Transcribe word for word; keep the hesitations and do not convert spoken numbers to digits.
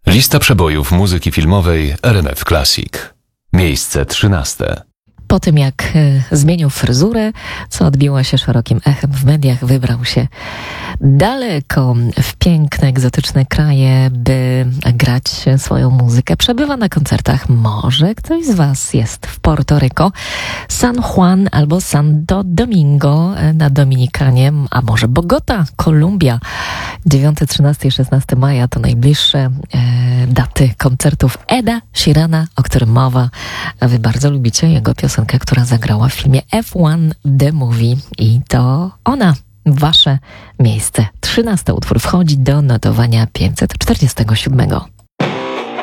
Lista przebojów muzyki filmowej R M F Classic. Miejsce trzynaste. Po tym jak y, zmienił fryzurę, co odbiło się szerokim echem w mediach, wybrał się daleko w piękne, egzotyczne kraje, by grać swoją muzykę. Przebywa na koncertach. Może ktoś z Was jest w Porto Rico, San Juan albo Santo Domingo na Dominikanie, a może Bogota, Kolumbia. dziewiątego, trzynastego i szesnastego maja to najbliższe e, daty koncertów Eda Sheerana, o którym mowa. A Wy bardzo lubicie jego piosenkę, która zagrała w filmie F jeden The Movie i to ona. Wasze miejsce. Trzynasty utwór wchodzi do notowania pięćset czterdziestego siódmego.